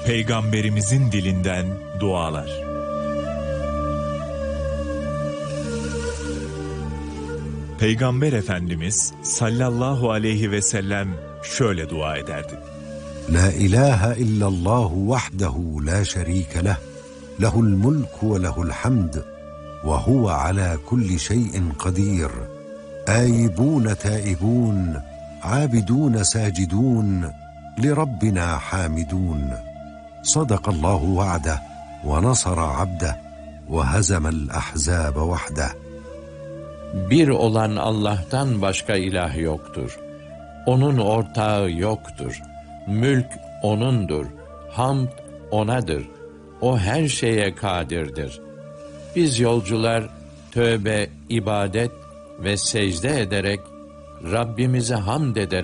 Peygamberimizin dilinden dualar. Peygamber Efendimiz sallallahu aleyhi ve sellem şöyle dua ederdi. La ilahe illallahu vahdehu la şerike leh, lehul mulku ve lehul hamd, ve huve ala kulli şeyin kadir. Âibûne tâibûn, âbidûne sâcidûn, li Rabbina hamidûn. Sadakallahu va'deh, ve nasara abdeh, ve hazemel ahzâbe vahdeh. Bir olan Allah'tan başka ilah yoktur. O'nun ortağı yoktur. Mülk O'nundur. Hamd O'nadır. O her şeye kadirdir. Biz yolcular tövbe, ibadet ve secde ederek Rabbimize hamd ederek